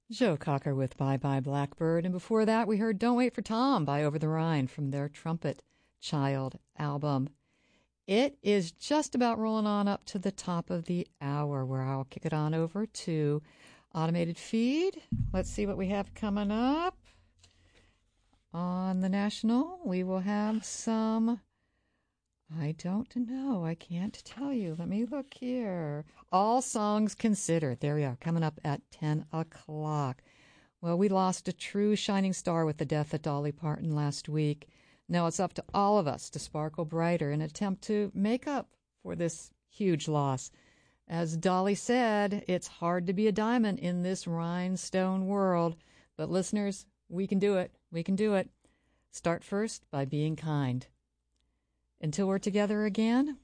Joe Cocker with Bye Bye Blackbird. And before that, we heard Don't Wait for Tom by Over the Rhine from their Trumpet Child album. It is just about rolling on up to the top of the hour where I'll kick it on over to Automated Feed. Let's see what we have coming up. On the National, we will have some... I don't know. I can't tell you. Let me look here. All Songs Considered. There we are, coming up at 10 o'clock. Well, we lost a true shining star with the death of Dolly Parton last week. Now it's up to all of us to sparkle brighter in an attempt to make up for this huge loss. As Dolly said, it's hard to be a diamond in this rhinestone world. But listeners, we can do it. We can do it. Start first by being kind. Until we're together again,